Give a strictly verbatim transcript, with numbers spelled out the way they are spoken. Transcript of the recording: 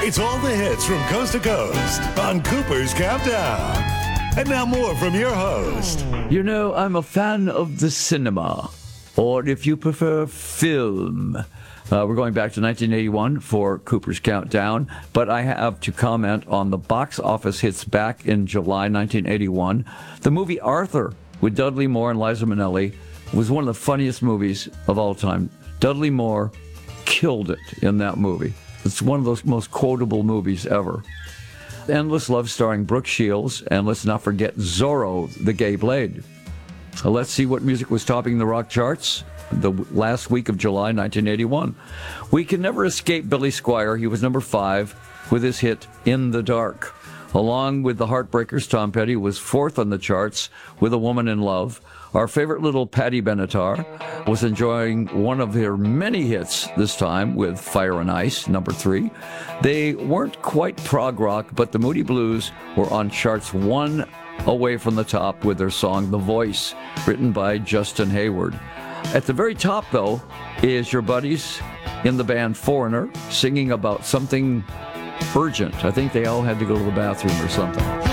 It's all the hits from coast to coast on Cooper's Countdown. And now more from your host. You know, I'm a fan of the cinema, or if you prefer, film. Uh, we're going back to nineteen eighty-one for Cooper's Countdown, but I have to comment on the box office hits back in July nineteen eighty-one. The movie Arthur with Dudley Moore and Liza Minnelli was one of the funniest movies of all time. Dudley Moore killed it in that movie. It's one of those most quotable movies ever. Endless Love starring Brooke Shields, and let's not forget Zorro, the Gay Blade. So let's see what music was topping the rock charts the last week of July nineteen eighty-one. We can never escape Billy Squier. He was number five with his hit In the Dark. Along with the Heartbreakers, Tom Petty was fourth on the charts with A Woman in Love. Our favorite little Patti Benatar was enjoying one of her many hits this time with Fire and Ice, number three. They weren't quite prog rock, but the Moody Blues were on charts one away from the top with their song The Voice, written by Justin Hayward. At the very top, though, is your buddies in the band Foreigner singing about something urgent. I think they all had to go to the bathroom or something.